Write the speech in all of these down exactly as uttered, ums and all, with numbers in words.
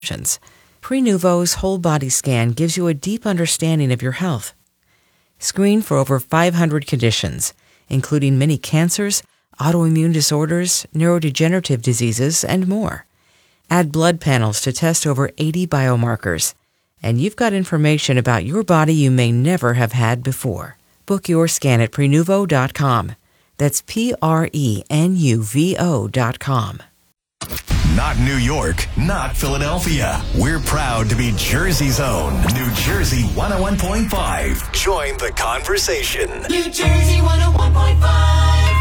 Prenuvo's whole body scan gives you a deep understanding of your health. Screen for over five hundred conditions, including many cancers, autoimmune disorders, neurodegenerative diseases, and more. Add blood panels to test over eighty biomarkers, and you've got information about your body you may never have had before. Book your scan at prenuvo dot com. That's P R E N U V O dot com. Not New York, not Philadelphia. We're proud to be Jersey's own New Jersey one oh one point five. Join the conversation. New Jersey one oh one point five.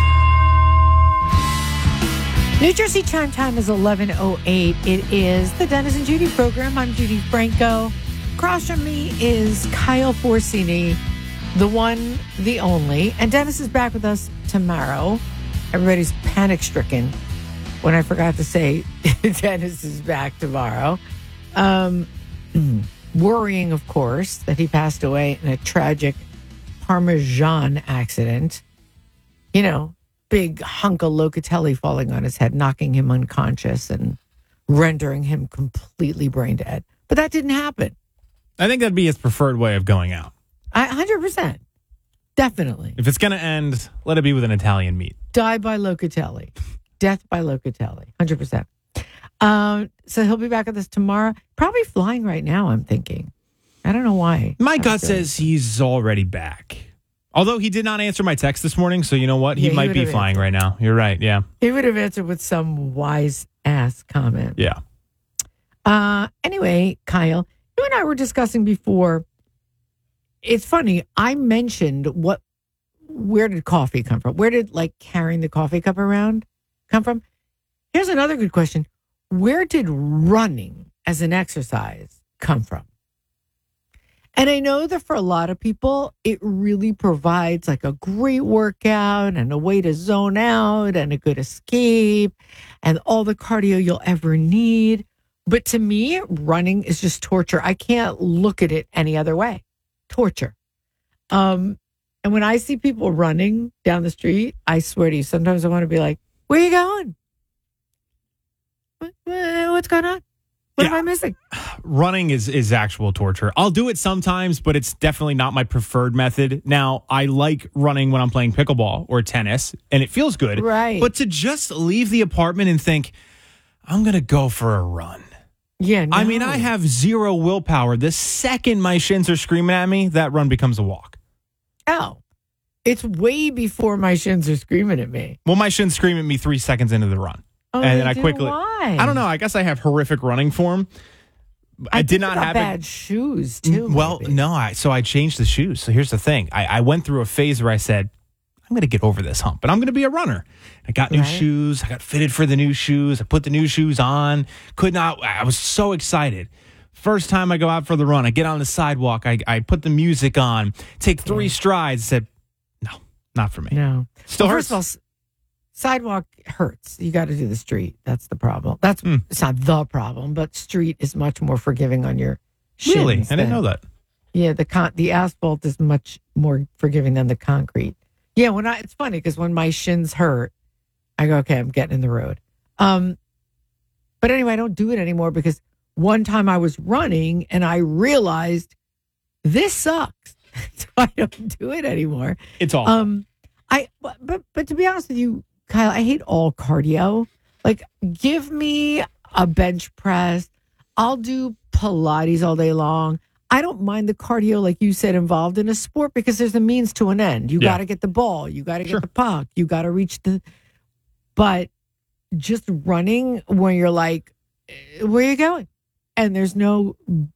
New Jersey Chime Time is eleven oh eight. It is the Dennis and Judy program. I'm Judy Franco. Across from me is Kyle Forsini, the one, the only. And Dennis is back with us tomorrow. Everybody's panic-stricken when I forgot to say Dennis is back tomorrow. Um, worrying, of course, that he passed away in a tragic Parmesan accident. You know, big hunk of Locatelli falling on his head, knocking him unconscious and rendering him completely brain dead. But that didn't happen. I think that'd be his preferred way of going out. I, one hundred percent. Definitely. If it's going to end, let it be with an Italian meat. Die by Locatelli. Death by Locatelli. one hundred percent. Um, so he'll be back with us tomorrow. Probably flying right now, I'm thinking. I don't know why. My gut says he's already back. Although he did not answer my text this morning, so you know what? He Yeah, he might be would've flying answered. right now. You're right, yeah. He would have answered with some wise ass comment. Yeah. Uh, anyway, Kyle, you and I were discussing before. It's funny. I mentioned what, where did coffee come from? Where did like carrying the coffee cup around come from? Here's another good question. Where did running as an exercise come from? And I know that for a lot of people, it really provides like a great workout and a way to zone out and a good escape and all the cardio you'll ever need. But to me, running is just torture. I can't look at it any other way. Torture. Um, and when I see people running down the street, I swear to you, sometimes I want to be like, where are you going? What, what's going on? What Yeah. am I missing? Running is, is actual torture. I'll do it sometimes, but it's definitely not my preferred method. Now, I like running when I'm playing pickleball or tennis, and it feels good. Right. But to just leave the apartment and think, I'm going to go for a run. Yeah, no. I mean, I have zero willpower. The second my shins are screaming at me, that run becomes a walk. Oh, it's way before my shins are screaming at me. Well, my shins scream at me three seconds into the run. Oh, and they then I do? quickly, Why? I don't know. I guess I have horrific running form. I, I did think not you got have bad it. shoes too. Well, maybe. no, I so I changed the shoes. So here's the thing. I, I went through a phase where I said, I'm going to get over this hump, but I'm going to be a runner. I got new Right. shoes. I got fitted for the new shoes. I put the new shoes on. Could not. I was so excited. First time I go out for the run, I get on the sidewalk. I, I put the music on, take three Yeah. strides, said, no, not for me. No. Still Well, hurts. First of all, s- sidewalk hurts. You got to do the street. That's the problem. That's Hmm. it's not the problem, but street is much more forgiving on your shins. Really? I didn't than- know that. Yeah, the con- the asphalt is much more forgiving than the concrete. Yeah, when I it's funny because when my shins hurt, I go, okay, I'm getting in the road. Um, but anyway, I don't do it anymore because one time I was running and I realized this sucks, so I don't do it anymore. It's awful. Um, I but but, but to be honest with you, Kyle, I hate all cardio. Like, give me a bench press. I'll do Pilates all day long. I don't mind the cardio, like you said, involved in a sport because there's a means to an end. You Yeah. got to get the ball. You got to get Sure. the puck. You got to reach the. But just running when you're like, eh, where are you going? And there's no,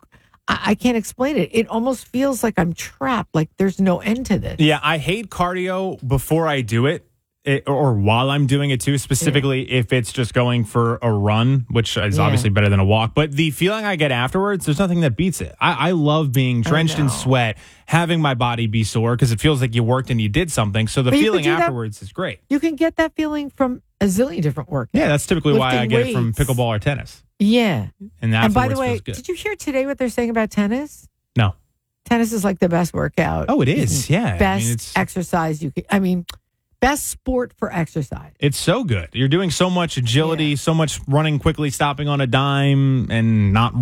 I, I can't explain it. It almost feels like I'm trapped. Like there's no end to this. Yeah, I hate cardio before I do it, it or while I'm doing it too, specifically if it's just going for a run, which is Yeah. obviously better than a walk. But the feeling I get afterwards, there's nothing that beats it. I, I love being drenched in know. sweat, having my body be sore because it feels like you worked and you did something. So the But you could feeling do that- afterwards is great. You can get that feeling from a zillion different workouts. Yeah, that's typically why I Lifting get it from weights. pickleball or tennis. Yeah. And, And by afterwards the way, feels good. did you hear today what they're saying about tennis? No. Tennis is like the best workout. Oh, it You is. can- Yeah. I mean, Best it's- exercise you can. I mean, best sport for exercise. It's so good. You're doing so much agility, Yeah. so much running quickly, stopping on a dime, and not